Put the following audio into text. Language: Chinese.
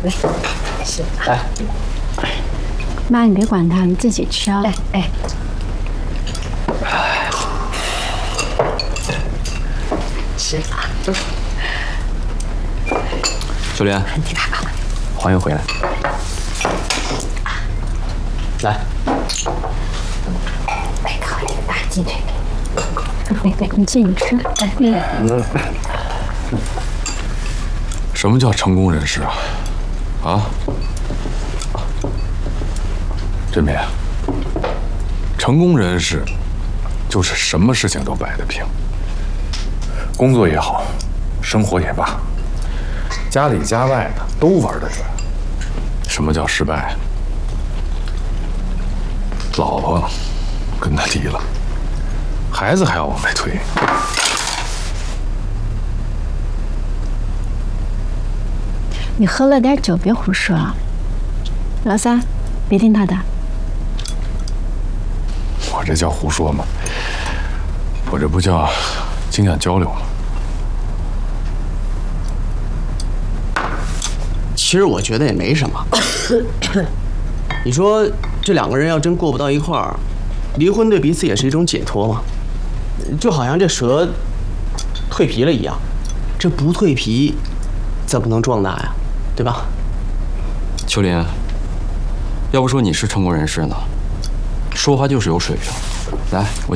来，是来。 妈，你别管他，你自己吃啊。 哎。吃啊！ 秀莲， 你来吧。 欢迎回来。来。 来，烤这个大鸡腿。 你自己吃。 什么叫成功人士啊？啊？振民，成功人士就是什么事情都摆得平，工作也好，生活也罢，家里家外的都玩得转。什么叫失败？老婆跟他离了，孩子还要往外推。 你喝了点酒，别胡说啊！老三，别听他的。 我这叫胡说吗？我这不叫经验交流吗？ 其实我觉得也没什么。你说这两个人要真过不到一块儿，离婚对彼此也是一种解脱嘛。就好像这蛇蜕皮了一样，这不蜕皮怎么能壮大呀？对吧？ 秋林，要不说你是成功人士呢，说话就是有水平。来，我。